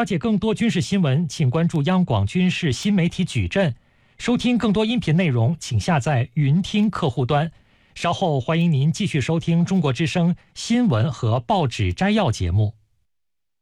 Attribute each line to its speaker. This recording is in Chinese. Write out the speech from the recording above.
Speaker 1: 了解更多军事新闻，请关注央广军事新媒体矩阵。收听更多音频内容，请下载云听客户端。稍后欢迎您继续收听中国之声新闻和报纸摘要节目。